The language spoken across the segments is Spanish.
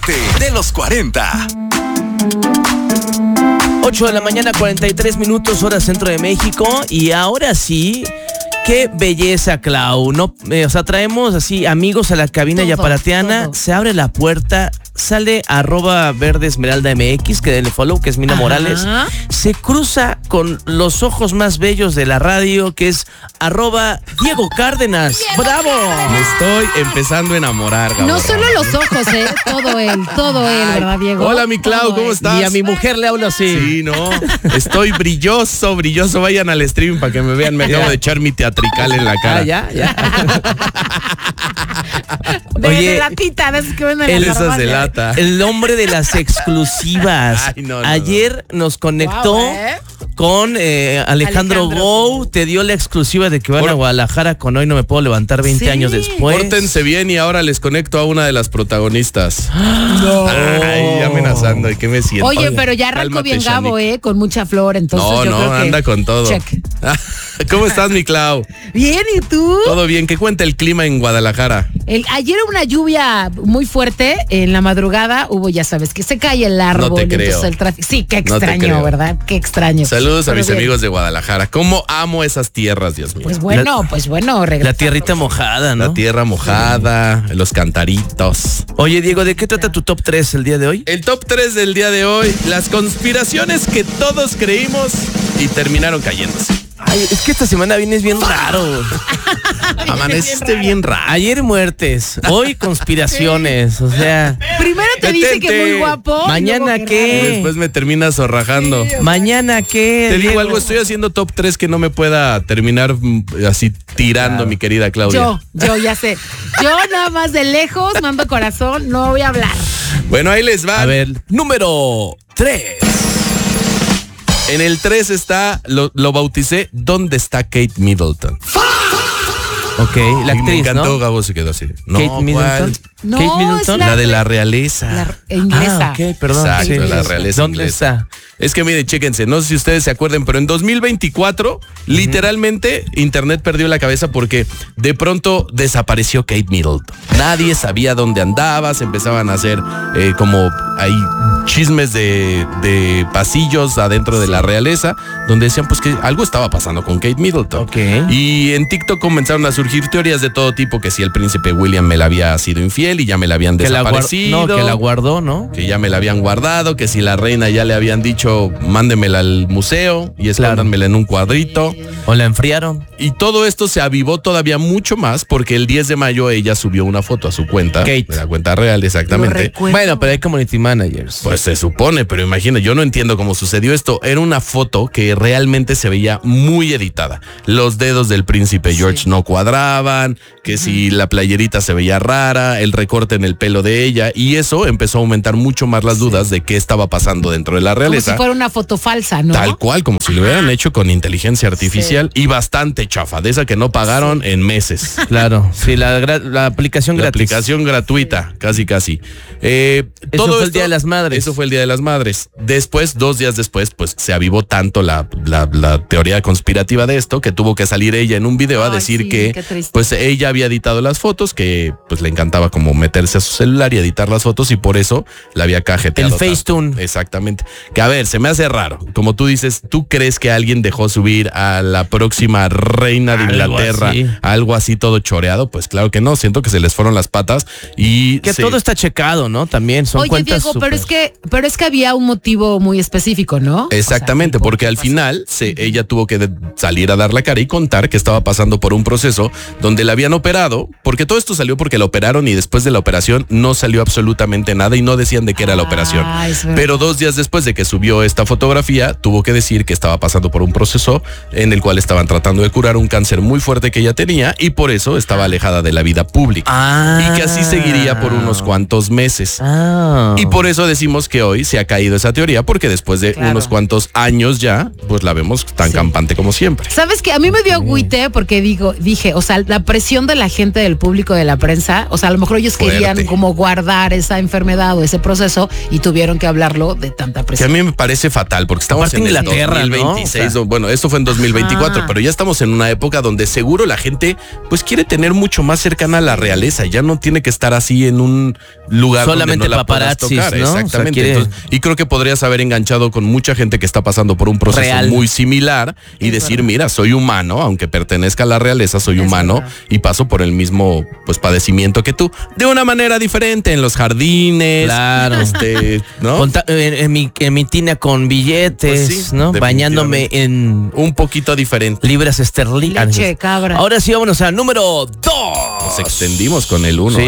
parte de los 40. 8 de la mañana, 43 minutos, hora centro de México. Y ahora sí, qué belleza, Clau. No, traemos así amigos a la cabina yaparateana. Se abre la puerta, sale @verdeesmeraldamx, que denle follow, que es Mina Morales. Se cruza con los ojos más bellos de la radio, que es @Diego Cárdenas. ¡Bravo! Me estoy empezando a enamorar, Gabriel. No solo los ojos, todo él, ¿verdad, Diego? Hola, mi Clau, ¿cómo estás? Y a mi mujer le hablo así. Sí, no, estoy brilloso. Vayan al stream para que me vean. Me acabo de echar mi teatrical en la cara. Ya. De latita, de esos que venden en la Esas de farmacia. lata. El hombre de las exclusivas. Ay, no. Ayer nos conectó con Alejandro Gou. Te dio la exclusiva de que van a Guadalajara con Hoy No Me Puedo Levantar 20 años después. Pórtense bien y ahora les conecto a una de las protagonistas. No. Ay, amenazando. ¿Y qué me siento? Oye, pero ya arrancó bien Gabo, con mucha flor, entonces yo creo que... anda con todo. Check. ¿Cómo estás, mi Clau? Bien, ¿y tú? Todo bien. ¿Qué cuenta el clima en Guadalajara? Ayer una lluvia muy fuerte, en la madrugada hubo, ya sabes, que se cae el árbol. No te creo. Entonces el tráfico. Sí, qué No te extraño, creo. ¿verdad? Qué extraño. Saludos a Pero mis bien. amigos de Guadalajara. ¿Cómo amo esas tierras, Dios mío? Pues bueno, La regresamos. tierrita mojada, ¿no? La tierra mojada, los cantaritos. Oye, Diego, ¿de qué trata tu top 3 el día de hoy? El top 3 del día de hoy, las conspiraciones que todos creímos y terminaron cayéndose. Ay, es que esta semana vienes bien raro. Amaneciste bien raro. Ayer muertes, hoy conspiraciones, o sea... Primero te dice que muy guapo. y Mañana luego qué. raro. Después me terminas zorrajando. ¿Mañana qué? Te digo Diego? algo, estoy haciendo top 3 que no me pueda terminar así tirando, mi querida Claudia. Yo ya sé. Yo nada más de lejos mando corazón, no voy a hablar. Bueno, ahí les va. A ver, número 3. En el 3 está, lo bauticé, ¿dónde está Kate Middleton? Ok, la Y me actriz, encantó, ¿no? Gabo se quedó así. No, Kate Middleton. ¿cuál? No, Kate Middleton. es La de la realeza. La inglesa. Ok, perdón. Exacto, sí. la realeza ¿Dónde inglesa. está? Es que miren, chéquense, no sé si ustedes se acuerden, pero en 2024, literalmente, Internet perdió la cabeza porque de pronto desapareció Kate Middleton. Nadie sabía dónde andaba, se empezaban a hacer como hay chismes de pasillos adentro de la realeza, donde decían pues que algo estaba pasando con Kate Middleton. Ok. Y en TikTok comenzaron a surgir teorías de todo tipo, que si el príncipe William me la había sido infiel y ya me la habían Que desaparecido. que la guardó, ¿no? Que ya me la habían guardado, que si la reina ya le habían dicho mándemela al museo y escóndanmela en un cuadrito. ¿O la enfriaron? Y todo esto se avivó todavía mucho más porque el 10 de mayo ella subió una foto a su cuenta. Kate. La cuenta real, exactamente. Bueno, pero hay community managers. Pues se supone, pero imagina, yo no entiendo cómo sucedió esto. Era una foto que realmente se veía muy editada. Los dedos del príncipe George no cuadraban, que si la playerita se veía rara, el recorte en el pelo de ella, y eso empezó a aumentar mucho más las dudas de qué estaba pasando dentro de la Como realeza. si fuera una foto falsa, ¿no? Tal cual, como si lo hubieran hecho con inteligencia artificial y bastante chafa, de esa que no pagaron en meses. Claro, sí, la aplicación La gratis. aplicación gratuita, casi. Eso fue el Día de las Madres. Eso fue el Día de las Madres. Después, 2 días después, pues se avivó tanto la teoría conspirativa de esto que tuvo que salir ella en un video a Ay, decir sí, que qué triste. pues ella había editado las fotos, que pues le encantaba como meterse a su celular y editar las fotos y por eso la había cajeteado. El Facetune. Exactamente. Que a ver, se me hace raro. Como tú dices, ¿tú crees que alguien dejó subir a la próxima reina de Algo Inglaterra así. algo así todo choreado? Pues claro que no. Siento que se les fueron las patas y Que todo está checado, ¿no? También son Oye, cuentas Diego, pero súper- es que había un motivo muy específico, ¿no? Exactamente, O sea, tipo, porque al ¿qué pasó? final ella tuvo que salir a dar la cara y contar que estaba pasando por un proceso donde la habían operado, porque todo esto salió porque la operaron y después de la operación no salió absolutamente nada y no decían de qué era la operación. es verdad. Pero 2 días después de que subió esta fotografía, tuvo que decir que estaba pasando por un proceso en el cual estaban tratando de curar un cáncer muy fuerte que ella tenía y por eso estaba alejada de la vida pública. Y que así seguiría por unos cuantos meses. Ah. Y por eso decimos vemos que hoy se ha caído esa teoría porque después de unos cuantos años ya, pues la vemos tan campante como siempre. ¿Sabes qué? A mí me dio agüite porque dije, o sea, la presión de la gente, del público, de la prensa, o sea, a lo mejor ellos querían como guardar esa enfermedad o ese proceso y tuvieron que hablarlo de tanta Que presión. a mí me parece fatal porque estamos en Inglaterra, el 2026, ¿no? Bueno, esto fue en 2024, pero ya estamos en una época donde seguro la gente pues quiere tener mucho más cercana a la realeza, ya no tiene que estar así en un lugar solamente donde no la puedas paparazzis, tocar. ¿no? Exactamente. O sea, Entonces, y creo que podrías haber enganchado con mucha gente que está pasando por un proceso real, muy similar y decir, mira, soy humano, aunque pertenezca a la realeza, soy humano y paso por el mismo pues padecimiento que tú, de una manera diferente, en los jardines, claro, ¿no? En mi tina con billetes, Pues sí, ¿no? Bañándome en un poquito diferente. libras esterlinas. Leche de cabra. Ahora sí, vámonos al número 2. Nos extendimos con el 1. Sí,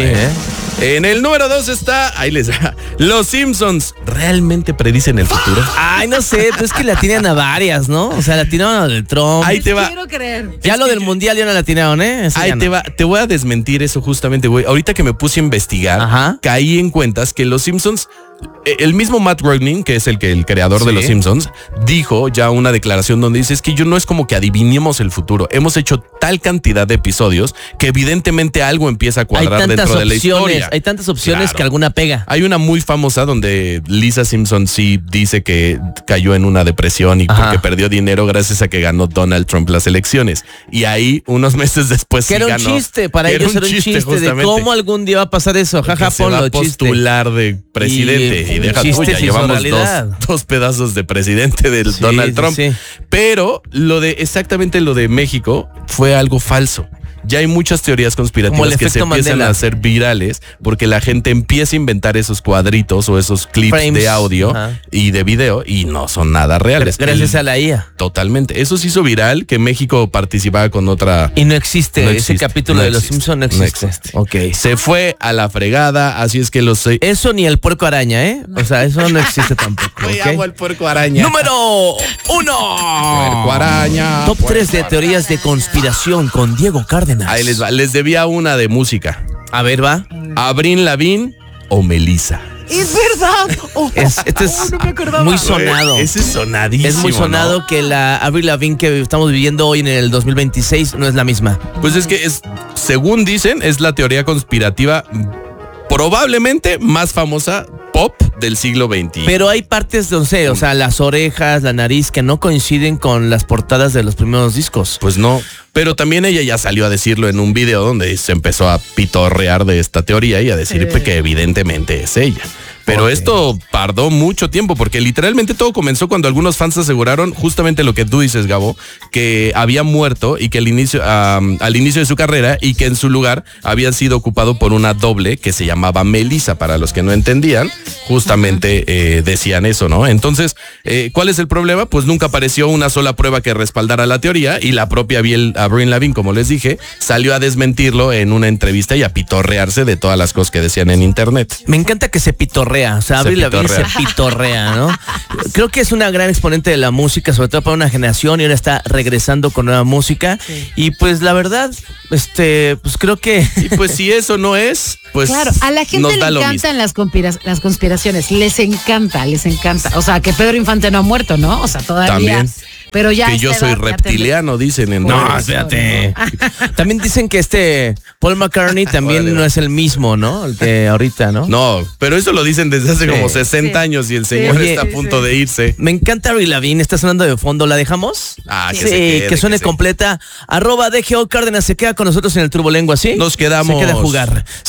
En el número 2 está, ahí les va, Los Simpsons realmente predicen el futuro. Ay, no sé, pero es que le atinan a varias, ¿no? O sea, le atinaron a lo del Trump. Ahí te va. Quiero creer. Ya lo del mundial ya no le atinaron, ¿eh? Eso Ahí ya te no. va, te voy a desmentir eso justamente, güey. Ahorita que me puse a investigar, caí en cuentas que Los Simpsons, el mismo Matt Groening, que es el creador de Los Simpsons, dijo ya una declaración donde dice, es que yo no es como que adivinemos el futuro. Hemos hecho tal cantidad de episodios que evidentemente algo empieza a cuadrar dentro de la historia. Hay tantas opciones que alguna pega. Hay una muy famosa donde Lisa Simpson sí dice que cayó en una depresión y porque perdió dinero gracias a que ganó Donald Trump las elecciones. Y ahí, unos meses después, que sí era un ganó. chiste, para ellos era un chiste de cómo algún día va a pasar eso. Jaja, se va ponlo, a postular de presidente. Y deja chiste tuya, se hizo llevamos realidad. dos pedazos de presidente del Donald Trump. Sí. Pero exactamente lo de México fue algo falso. Ya hay muchas teorías conspirativas que se empiezan a hacer virales porque la gente empieza a inventar esos cuadritos o esos clips frames de audio y de video y no son nada reales. Gracias a la IA. Totalmente. Eso se hizo viral, que México participaba con otra... Y no existe, ese capítulo de Los Simpsons no existe. Ok. Se fue a la fregada, así es que Eso ni el puerco araña, ¿eh? O sea, eso no existe tampoco. Oye, amo el puerco araña. Número 1. Puerco araña. Top 3 de teorías de conspiración con Diego Cárdenas. Ahí les va. Les debía una de música. A ver, va. Avril Lavigne o Melissa. Es verdad. Este es no me acordaba. muy sonado. Ese es sonadísimo. Es muy sonado, ¿no? que la Avril Lavigne que estamos viviendo hoy en el 2026 no es la misma. Pues es que según dicen, es la teoría conspirativa probablemente más famosa pop del siglo XXI. Pero hay partes, no sé, o sea, las orejas, la nariz, que no coinciden con las portadas de los primeros discos. Pues no. Pero también ella ya salió a decirlo en un video donde se empezó a pitorrear de esta teoría y a decir que evidentemente es ella. Pero esto tardó mucho tiempo porque literalmente todo comenzó cuando algunos fans aseguraron justamente lo que tú dices, Gabo, que había muerto y que al inicio de su carrera y que en su lugar había sido ocupado por una doble que se llamaba Melissa. Para los que no entendían, justamente decían eso, ¿no? Entonces, ¿cuál es el problema? Pues nunca apareció una sola prueba que respaldara la teoría y la propia Avril Lavigne, como les dije, salió a desmentirlo en una entrevista y a pitorrearse de todas las cosas que decían en internet. Me encanta que se pitorrea. O sea, Avril Lavigne se pitorrea, ¿no? Creo que es una gran exponente de la música, sobre todo para una generación, y ahora está regresando con nueva música. Sí. Y pues la verdad, pues creo que... Y pues si eso no es, pues claro, a la gente le encantan las conspiraciones, les encanta. O sea, que Pedro Infante no ha muerto, ¿no? O sea, todavía... También. Pero ya que yo soy reptiliano, dicen en... No, espérate. También dicen que Paul McCartney también no es el mismo, ¿no? El que ahorita, ¿no? No, pero eso lo dicen desde hace como 60 años y el señor está a punto de irse. Me encanta Avril Lavigne, está sonando de fondo, ¿la dejamos? Ah, que se quede, que suene completa. @DGO Cárdenas se queda con nosotros en el Turbolengua, ¿sí? Nos quedamos. Se queda a jugar.